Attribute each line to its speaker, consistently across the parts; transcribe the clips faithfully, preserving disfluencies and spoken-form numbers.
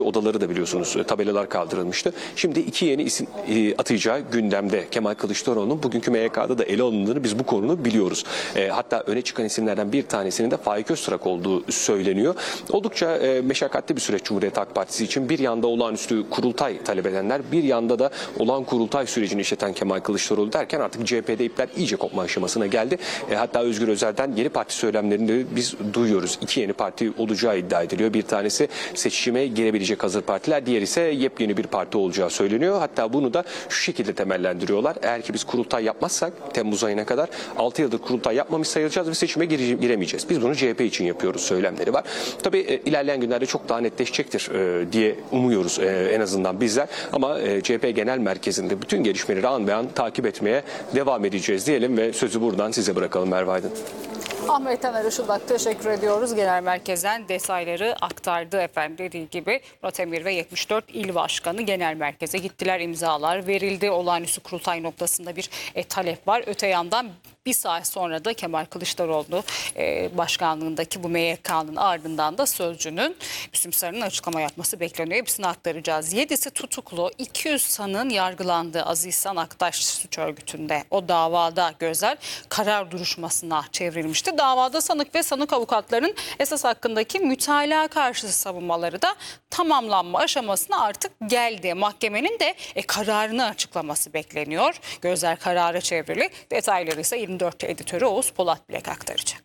Speaker 1: odaları da biliyorsunuz tabelalar kaldırılmıştı. Şimdi iki yeni isim e, atayacağı gündemde. Kemal Kılıçdaroğlu'nun bugünkü M Y K'da da ele alındığını biz bu konunu biliyoruz. E, hatta öne çıkan isimlerden bir tanesinin de Faik Öztürk olduğu söyleniyor. Oldukça e, meşakkatli bir süreç Cumhuriyet Halk Partisi için. Bir yanda olağanüstü kurultay talep edenler, bir yanda da olağan kurultay sürecini işleten Kemal Kılıçdaroğlu derken artık C H P'de ipler iyice kopma aşamasına geldi. E, hatta Özgür Özel'den yeni parti söylemlerini de biz duyuyoruz. İki yeni parti olacağı iddia ediliyor. Bir tanesi seçime girebilecek hazır partiler, diğer ise yepyeni bir parti olacağı söyleniyor. Hatta bunu da şu şekilde temellendiriyorlar. Eğer ki biz kurultay yapmazsak Temmuz ayına kadar altı yıldır kurultay yapmamış sayılacağız ve seçime giremeyeceğiz. Biz bunu C H P için yapıyoruz söylemleri var. Tabii e, ilerleyen günlerde çok daha netleşecektir e, diye umuyoruz e, en azından bizler. Ama e, C H P Genel Merkezi'nde bütün gelişmeleri an be an takip etmeye devam edeceğiz diyelim ve sözü buradan size bırakalım Merve Aydın.
Speaker 2: Ahmet Taner Işıldak teşekkür ediyoruz. Genel Merkez'den detayları aktardı efendim. Dediği gibi Murat Emir ve yetmiş dört il başkanı genel merkeze gittiler. İmzalar verildi. Olağanüstü kurultay noktasında bir e, talep var. Öte yandan bir saat sonra da Kemal Kılıçdaroğlu e, başkanlığındaki bu M Y K'nın ardından da Sözcü'nün Müslüm Sarı'nın açıklama yapması bekleniyor. Hepsini aktaracağız. yedisi tutuklu, iki yüz sanığın yargılandığı Aziz İhsan Aktaş suç örgütünde o davada gözler karar duruşmasına çevrilmişti. Davada sanık ve sanık avukatlarının esas hakkındaki mütalaa karşıtı savunmaları da tamamlanma aşamasına artık geldi. Mahkemenin de e, kararını açıklaması bekleniyor. Gözler karara çevrili. Detayları ise yirmi dört editörü Oğuz Polat Bilek aktaracak.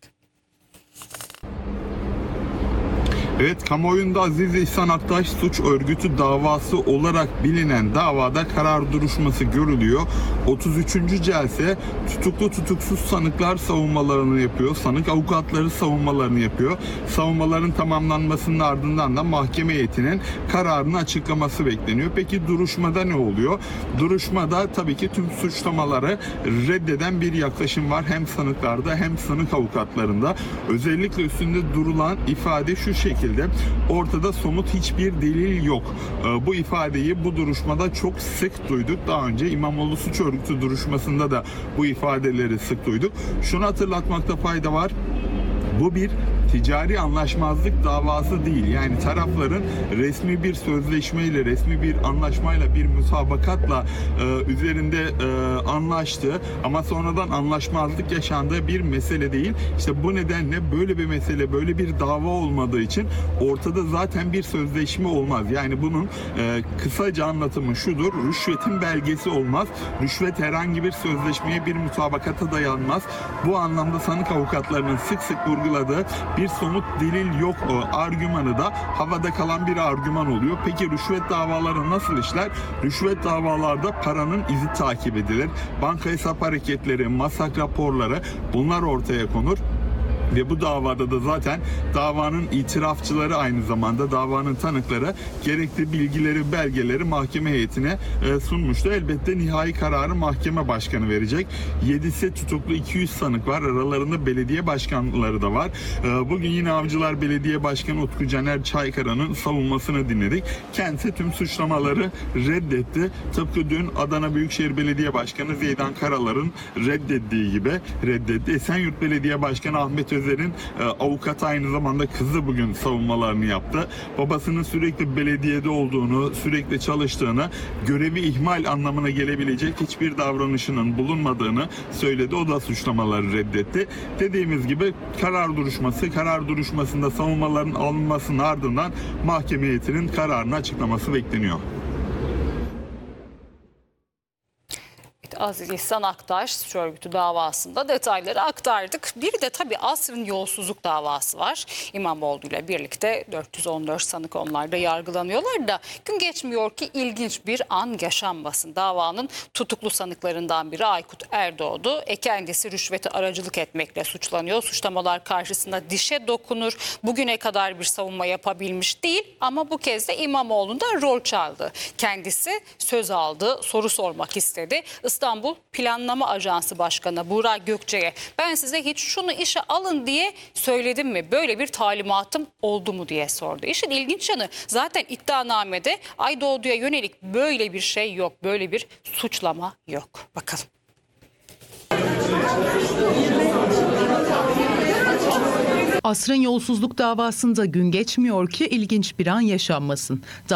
Speaker 3: Evet, kamuoyunda Aziz İhsan Aktaş suç örgütü davası olarak bilinen davada karar duruşması görülüyor. otuz üçüncü celse tutuklu tutuksuz sanıklar savunmalarını yapıyor. Sanık avukatları savunmalarını yapıyor. Savunmaların tamamlanmasının ardından da mahkeme heyetinin kararını açıklaması bekleniyor. Peki duruşmada ne oluyor? Duruşmada tabii ki tüm suçlamaları reddeden bir yaklaşım var. Hem sanıklarda hem sanık avukatlarında. Özellikle üstünde durulan ifade şu şekilde. Ortada somut hiçbir delil yok. Bu ifadeyi bu duruşmada çok sık duyduk. Daha önce İmamoğlu suç örgütü duruşmasında da bu ifadeleri sık duyduk. Şunu hatırlatmakta fayda var. Bu bir ticari anlaşmazlık davası değil. Yani tarafların resmi bir sözleşmeyle, resmi bir anlaşmayla, bir müsabakatla e, üzerinde e, anlaştığı ama sonradan anlaşmazlık yaşandığı bir mesele değil. İşte bu nedenle böyle bir mesele, böyle bir dava olmadığı için ortada zaten bir sözleşme olmaz. Yani bunun e, kısaca anlatımı şudur: rüşvetin belgesi olmaz. Rüşvet herhangi bir sözleşmeye, bir müsabakata dayanmaz. Bu anlamda sanık avukatlarının sık sık vurguladığı bir somut delil yok o argümanı da havada kalan bir argüman oluyor. Peki rüşvet davaları nasıl işler? Rüşvet davalarda paranın izi takip edilir. Banka hesap hareketleri, masak raporları, bunlar ortaya konur. Ve bu davada da zaten davanın itirafçıları, aynı zamanda davanın tanıkları gerekli bilgileri, belgeleri mahkeme heyetine e, sunmuştu. Elbette nihai kararı mahkeme başkanı verecek. yedisi tutuklu, iki yüz sanık var. Aralarında belediye başkanları da var. E, bugün yine Avcılar Belediye Başkanı Utku Caner Çaykara'nın savunmasını dinledik. Kendisi tüm suçlamaları reddetti. Tıpkı dün Adana Büyükşehir Belediye Başkanı Zeydan Karalar'ın reddettiği gibi reddetti. Esenyurt Belediye Başkanı Ahmet Özer'in e, avukatı, aynı zamanda kızı bugün savunmalarını yaptı. Babasının sürekli belediyede olduğunu, sürekli çalıştığını, görevi ihmal anlamına gelebilecek hiçbir davranışının bulunmadığını söyledi. O da suçlamaları reddetti. Dediğimiz gibi karar duruşması, karar duruşmasında savunmaların alınmasının ardından mahkeme heyetinin kararını açıklaması bekleniyor.
Speaker 2: Aziz İhsan Aktaş suç örgütü davasında detayları aktardık. Bir de tabii asrın yolsuzluk davası var. İmamoğlu ile birlikte dört yüz on dört sanık onlar da yargılanıyorlar da gün geçmiyor ki ilginç bir an yaşanmasın. Davanın tutuklu sanıklarından biri Aykut Erdoğdu. E kendisi rüşvete aracılık etmekle suçlanıyor. Suçlamalar karşısında dişe dokunur. Bugüne kadar bir savunma yapabilmiş değil ama bu kez de İmamoğlu'ndan rol çaldı. Kendisi söz aldı, soru sormak istedi. İstanbul Planlama Ajansı Başkanı Buğra Gökçe'ye ben size hiç şunu işe alın diye söyledim mi? Böyle bir talimatım oldu mu diye sordu. İşin ilginç yanı zaten iddianamede Aydoğdu'ya yönelik böyle bir şey yok. Böyle bir suçlama yok. Bakalım.
Speaker 4: Asrın yolsuzluk davasında gün geçmiyor ki ilginç bir an yaşanmasın.